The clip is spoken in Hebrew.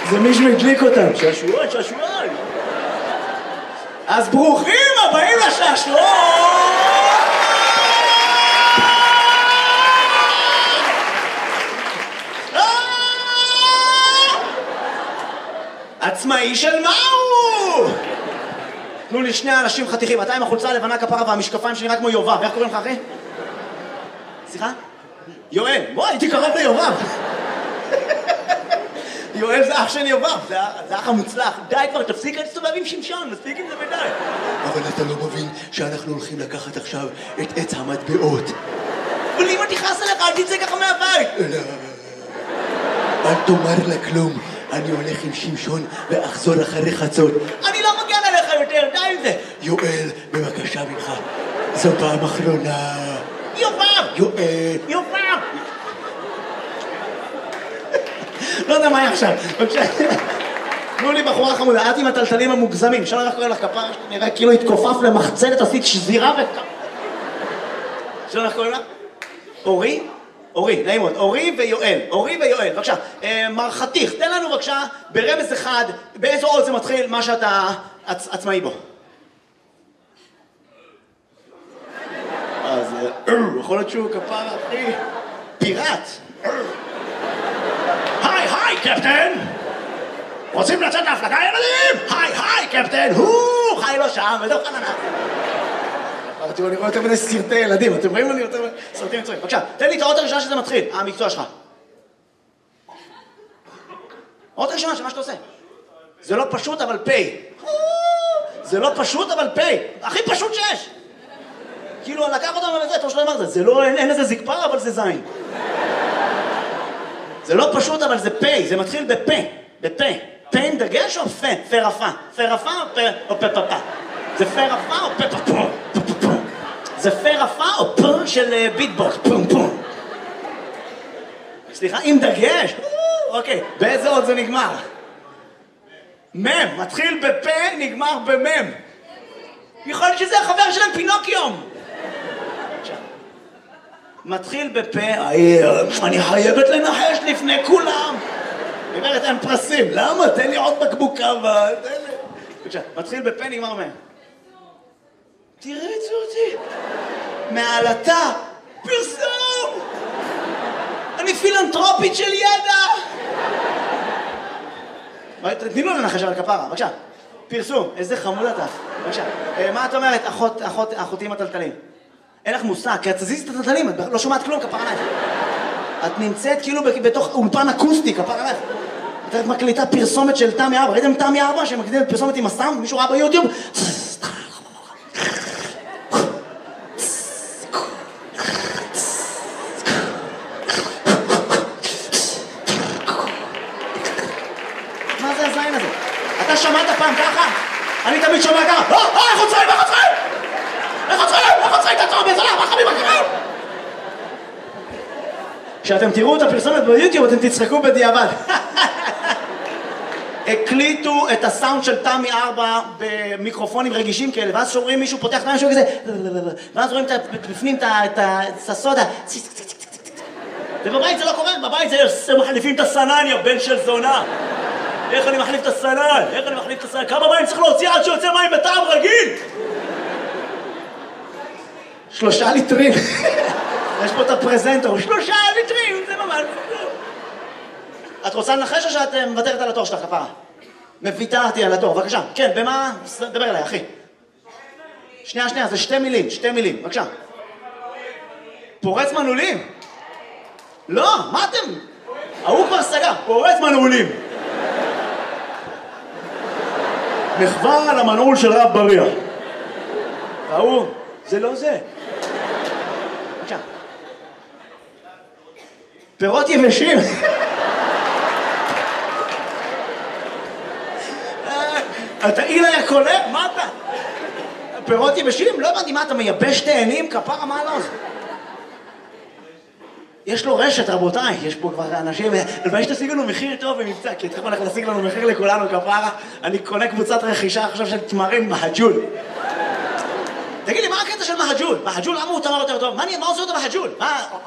זה מישהו הדליק אותם. שעשועון, שעשועון. אז ברוכים הבאים לשעשועון! עצמאי של מהו? תנו לי שני אנשים חתיכים, אתה עם החולצה הלבנה כפרה והמשקפיים שנראה כמו יובב. איך קוראים לך אחי? סליחה? יואל. בוא, הייתי קרוב ליובב. יואל זה אח שלי יובב, זה אח המוצלח. די כבר, תפסיק להסתובב עם שמשון, מספיק עם זה ודי. אבל אתה לא מבין שאנחנו הולכים לקחת עכשיו את עץ המטבעות. אבל אם אני תכעס עליך, אל תצא ככה מהבית. אל תאמר לה כלום. אני הולך עם שמשון ואחזור אחרי חצות. אני לא מגן עליך יותר, די עם זה. יואל, בבקשה ממך. זו פעם אחרונה. יובב! יואל. יובב! לא יודע מה היה עכשיו. בבקשה. תנו לי בחורה חמודה, את עם הטלטלים המוגזמים. אפשר לך קורא לך כפרה, נראה כאילו התכופף למחצלת, עשית שזירה אפשר לך קוראים לה? אורי? אורי, נעים מאוד. אורי ויואל. אורי ויואל, בבקשה. מר חתיך, תן לנו בבקשה ברמז אחד, באיזו עוד זה מתחיל מה שאתה עצמאי בו. אז יכול להיות שהוא כפרה, אחי. פיראט. היי, היי, קפטן! רוצים לצאת להפלגה, ילדים? היי, היי, קפטן! חי לא שם, ודאו חננה. אני רואה יותר מדי סרטי ילדים, אתם רואים לי יותר מדי סרטים מצויים. בבקשה, תן לי את האות הראשונה שזה מתחיל, המקצוע שלך. האות הראשונה שמה שאתה עושה. זה לא פשוט, אבל פי. זה לא פשוט, אבל פי. הכי פשוט שיש. כאילו, לקח אותם בזה, אתה שלא אמרת, זה לא, אין לזה זקפה, אבל זה זין. זה לא פשוט, אבל זה פי, זה מתחיל בפה, בפה. פה עם דגש או פה? פה רפה. פה רפה או פה פפה? זה פה רפה או פה פפה? זה פה רפה או פה של ביטבוקס? פום פום. סליחה, עם דגש? אוקיי, באיזה עוד זה נגמר? מם, מתחיל בפה, נגמר במם. יכול להיות שזה החבר שלהם פינוקיום. מתחיל בפה, אני חייבת לנחש לפני כולם. גברת, אין פרסים. למה? תן לי עוד בקבוקה, תן לי. בבקשה, מתחיל בפה, נגמר מהם. תראה את זה אותי. מעלתה, פרסום! אני פילנטרופית של ידע! תני לו לנחש על הכפרה, בבקשה. פרסום, איזה חמוד אתה. בבקשה. מה את אומרת, אחותי עם הטלטלים? אין לך מושג, כי את תזיז את הטלטלים, את לא שומעת כלום, כפרה עלייך. את נמצאת כאילו בתוך אולפן אקוסטי, כפרה עלייך. את מקליטה פרסומת של תמי 4. ראיתם תמי 4 שמקליטים פרסומת עם הסאונד? מישהו ראה ביוטיוב? מה זה הזין הזה? אתה שמעת פעם ככה? אני תמיד שומע ככה. איך עוצרים? איך עוצרים? איך עוצרים? איך עוצרים? תעצור בזולה, מה חביב הקרב? כשאתם תראו את הפרסומת ביוטיוב אתם תצחקו בדיעבד. הקליטו את הסאונד של תמי 4 במיקרופונים רגישים כאלה, ואז שומעים מישהו פותח את משהו כזה, ואז רואים בפנים את הסודה. ובבית זה לא קורה, בבית זה מחליפים את הסנן, יא בן של זונה. איך אני מחליף את הסנן? איך אני מחליף את הסנן? כמה מים צריך להוציא עד שיוצא מים בטעם רגיל? 3 ליטרים. יש פה את הפרזנטור, 3 ליטרים, זה ממש... את רוצה לנחש או שאת מוותרת על התור שלך, כפרה? מוותרתי על התור, בבקשה. כן, במה? דבר אליי, אחי. שנייה, זה 2 מילים, בבקשה. פורץ מנעולים? לא, מה אתם? ההוא כבר סגר, פורץ מנעולים. מחווה על המנעול של רב בריח. ההוא, זה לא זה. בבקשה. פירות יבשים. אתה אילה יקולה? מה אתה? פירות יבשים? לא הבנתי, מה אתה מייבש תאנים? כפרה, מה לא? יש לו רשת, רבותיי, יש פה כבר אנשים, הלוואי שתשיג לנו מחיר טוב במבצע, כי תכף הולך להשיג לנו מחיר לכולנו, כפרה. אני קונה קבוצת רכישה עכשיו של תמרים מהג'ול. תגיד לי, מה הקטע של מהג'ול? מהג'ול, למה הוא תמר יותר טוב? מה עושה אותו מהג'ול?